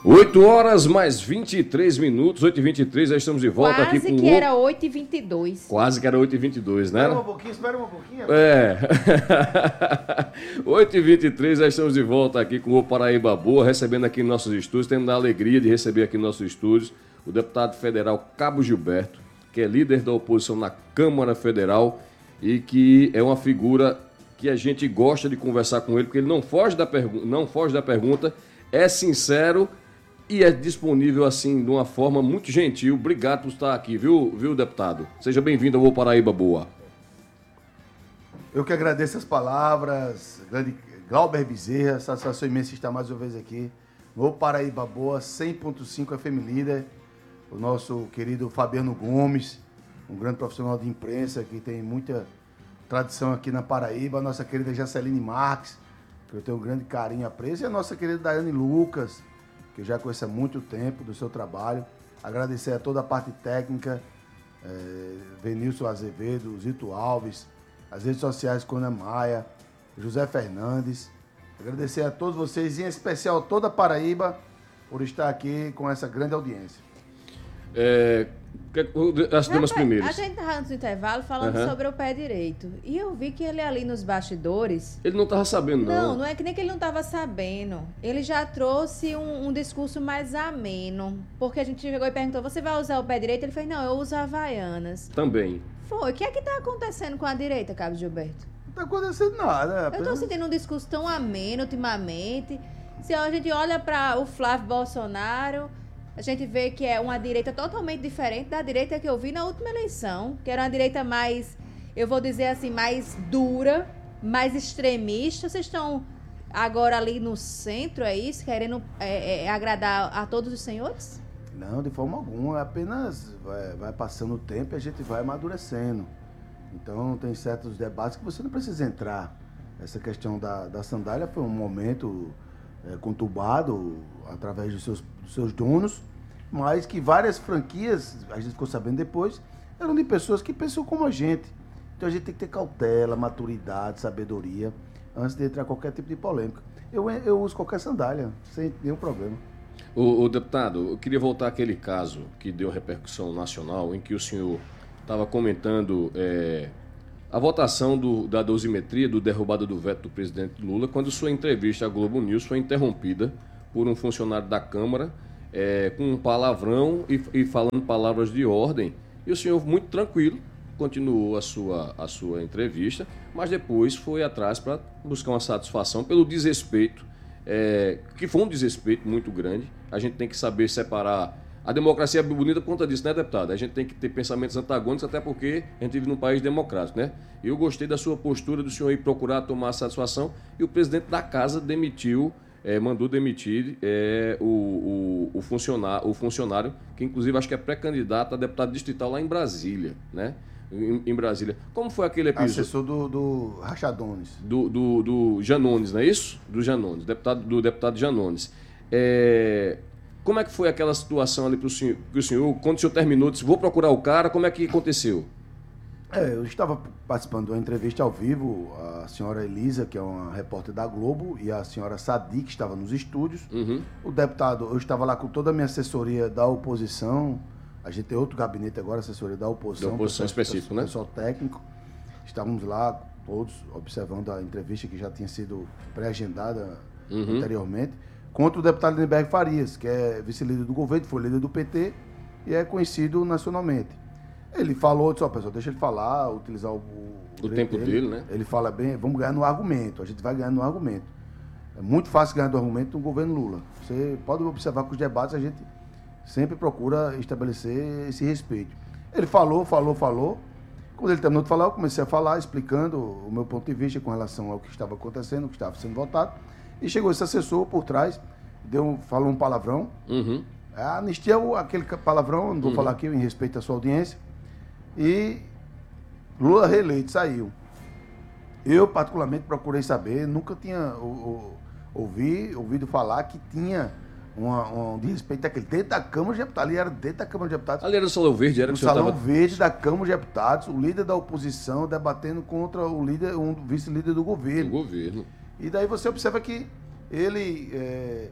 8 horas mais 23 minutos, 8h23, já estamos de volta aqui com Quase que era 8h22. Quase que era 8h22, né? Espera um pouquinho. 8h23, já estamos de volta aqui com o Paraíba Boa, recebendo aqui em nossos estúdios. Temos a alegria de receber aqui em nossos estúdios o deputado federal Cabo Gilberto, que é líder da oposição na Câmara Federal e que é uma figura que a gente gosta de conversar com ele, porque ele não foge da pergunta, é sincero e é disponível, assim, de uma forma muito gentil. Obrigado por estar aqui, viu, deputado? Seja bem-vindo ao Paraíba Boa. Eu que agradeço as palavras, grande Glauber Bezerra, satisfação imensa estar mais uma vez aqui no Paraíba Boa, 100.5 FM Líder, o nosso querido Fabiano Gomes, um grande profissional de imprensa que tem muita tradição aqui na Paraíba, a nossa querida Jaceline Marques, que eu tenho um grande carinho e apreço, e a nossa querida Daiane Lucas, que eu já conheço há muito tempo do seu trabalho. Agradecer a toda a parte técnica, Venilson Azevedo, Zito Alves, as redes sociais Cona Maia, José Fernandes. Agradecer a todos vocês, em especial toda a Paraíba, por estar aqui com essa grande audiência. As damas primeiras. A gente estava antes do intervalo falando sobre o pé direito. E eu vi que ele ali nos bastidores... Ele não estava sabendo, não. Não é que nem que ele não estava sabendo. Ele já trouxe um discurso mais ameno. Porque a gente chegou e perguntou, você vai usar o pé direito? Ele fez, não, eu uso Havaianas. Também. Foi. O que é que está acontecendo com a direita, Cabo Gilberto? Não está acontecendo nada. Eu estou sentindo um discurso tão ameno ultimamente. Se a gente olha para o Flávio Bolsonaro... A gente vê que é uma direita totalmente diferente da direita que eu vi na última eleição, que era uma direita mais, eu vou dizer assim, mais dura, mais extremista. Vocês estão agora ali no centro, é isso? Querendo agradar a todos os senhores? Não, de forma alguma. Apenas vai passando o tempo e a gente vai amadurecendo. Então, tem certos debates que você não precisa entrar. Essa questão da sandália foi um momento... conturbado através dos seus donos, mas que várias franquias, a gente ficou sabendo depois, eram de pessoas que pensam como a gente. Então a gente tem que ter cautela, maturidade, sabedoria, antes de entrar em qualquer tipo de polêmica. Eu uso qualquer sandália, sem nenhum problema. O deputado, eu queria voltar àquele caso que deu repercussão nacional, em que o senhor estava comentando a votação da dosimetria, do derrubada do veto do presidente Lula, quando sua entrevista à Globo News foi interrompida por um funcionário da Câmara com um palavrão e falando palavras de ordem. E o senhor, muito tranquilo, continuou a sua entrevista, mas depois foi atrás para buscar uma satisfação pelo desrespeito, que foi um desrespeito muito grande. A gente tem que saber separar. A democracia é bonita por conta disso, né, deputado? A gente tem que ter pensamentos antagônicos, até porque a gente vive num país democrático, né? Eu gostei da sua postura, do senhor ir procurar tomar satisfação, e o presidente da casa mandou demitir o funcionário, que inclusive acho que é pré-candidato a deputado distrital lá em Brasília, né? Em Brasília. Como foi aquele episódio? Assessor do Rachadones. Do Janones, não é isso? Do Janones, do deputado Janones. Como é que foi aquela situação ali para o senhor, quando o senhor terminou, disse, vou procurar o cara, como é que aconteceu? Eu estava participando de uma entrevista ao vivo, a senhora Elisa, que é uma repórter da Globo, e a senhora Sadi, que estava nos estúdios. O deputado, eu estava lá com toda a minha assessoria da oposição, a gente tem outro gabinete agora, assessoria da oposição. Da oposição específico, né? Pessoal técnico. Estávamos lá todos observando a entrevista que já tinha sido pré-agendada anteriormente, contra o deputado Lindenberg Farias, que é vice-líder do governo, foi líder do PT e é conhecido nacionalmente. Ele falou, disse, pessoal, deixa ele falar, utilizar o tempo dele, né? Ele fala bem, vamos ganhar no argumento, a gente vai ganhar no argumento. É muito fácil ganhar no argumento no governo Lula. Você pode observar que os debates a gente sempre procura estabelecer esse respeito. Ele falou. Quando ele terminou de falar, eu comecei a falar, explicando o meu ponto de vista com relação ao que estava acontecendo, o que estava sendo votado. E chegou esse assessor por trás, falou um palavrão. A anistia é aquele palavrão, não vou falar aqui em respeito à sua audiência. E Lula reeleito, saiu. Eu, particularmente, procurei saber, nunca tinha ouvido falar que tinha um desrespeito daquele dentro da Câmara de Deputados. Ali era dentro da Câmara de Deputados. Ali era o Salão Verde, era o que o senhor Salão Verde da Câmara de Deputados, o líder da oposição debatendo contra um vice-líder do governo. Do governo. E daí você observa que ele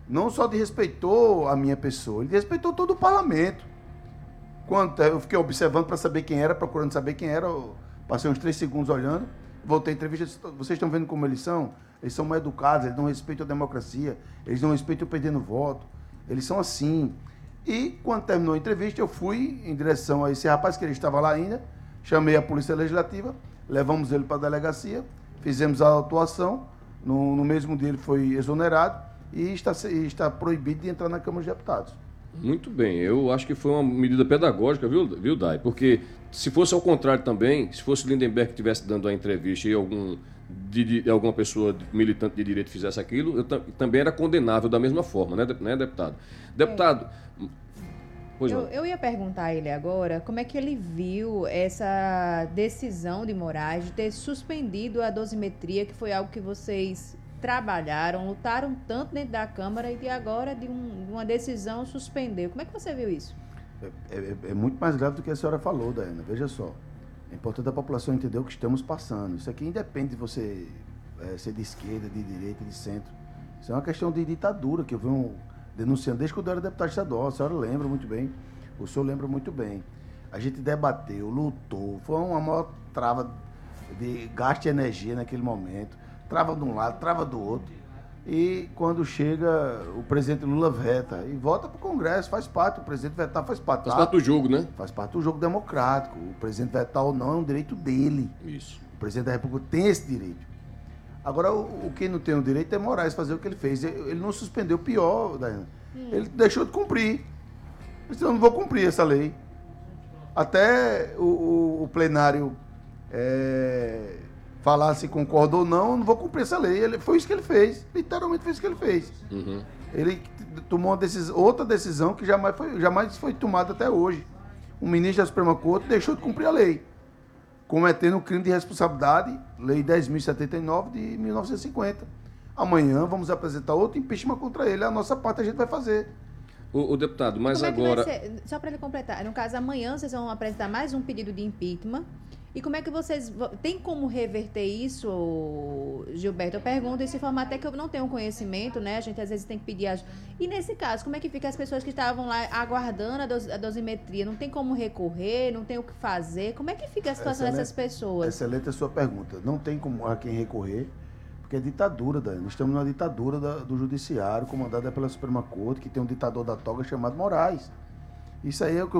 não só desrespeitou a minha pessoa, ele desrespeitou todo o parlamento. Quando eu fiquei observando para saber quem era, procurando saber quem era, eu passei uns 3 segundos olhando, voltei à entrevista, vocês estão vendo como eles são? Eles são mal educados, eles não respeitam a democracia, eles não respeitam perdendo voto, eles são assim. E quando terminou a entrevista, eu fui em direção a esse rapaz, que ele estava lá ainda, chamei a Polícia Legislativa, levamos ele para a delegacia, fizemos a autuação, no mesmo dia ele foi exonerado e está proibido de entrar na Câmara dos Deputados. Muito bem, eu acho que foi uma medida pedagógica, viu, Dai? Porque se fosse ao contrário também, se fosse Lindenberg que estivesse dando a entrevista e alguma pessoa militante de direito fizesse aquilo, também era condenável da mesma forma, né, deputado? Deputado, pois não. Eu ia perguntar a ele agora como é que ele viu essa decisão de Moraes de ter suspendido a dosimetria, que foi algo que vocês trabalharam, lutaram tanto dentro da Câmara e de agora de uma decisão suspender. Como é que você viu isso? É muito mais grave do que a senhora falou, Daiana. Veja só. É importante a população entender o que estamos passando. Isso aqui independe de você ser de esquerda, de direita, de centro. Isso é uma questão de ditadura que eu venho denunciando desde quando eu era deputado estadual. A senhora lembra muito bem. O senhor lembra muito bem. A gente debateu, lutou. Foi uma maior trava de gasto de energia naquele momento. Trava de um lado, trava do outro. E quando chega, o presidente Lula veta e volta para o Congresso, faz parte. O presidente vetar faz parte. Faz parte do jogo, né? Faz parte do jogo democrático. O presidente vetar ou não é um direito dele. Isso. O presidente da República tem esse direito. Agora, o que não tem o direito é Moraes fazer o que ele fez. Ele não suspendeu, pior, Daiane. Ele deixou de cumprir. Ele disse, eu não vou cumprir essa lei. Até o plenário falar se concorda ou não, eu não vou cumprir essa lei. Foi isso que ele fez. Literalmente foi isso que ele fez. Uhum. Ele tomou outra decisão que jamais foi tomada até hoje. O ministro da Suprema Corte deixou de cumprir a lei, cometendo um crime de responsabilidade, Lei 10.079 de 1950. Amanhã vamos apresentar outro impeachment contra ele. A nossa parte a gente vai fazer. O deputado, mas como agora... É que vai ser? Só para ele completar, no caso, amanhã vocês vão apresentar mais um pedido de impeachment. E como é que vocês... Tem como reverter isso, Gilberto? Eu pergunto esse formato até que eu não tenho conhecimento, né? A gente às vezes tem que pedir... E nesse caso, como é que fica as pessoas que estavam lá aguardando a dosimetria? Não tem como recorrer? Não tem o que fazer? Como é que fica a situação dessas pessoas? Excelente a sua pergunta. Não tem como a quem recorrer, porque é ditadura, Dani. Estamos numa ditadura do judiciário, comandada pela Suprema Corte, que tem um ditador da toga chamado Moraes. Isso aí é o que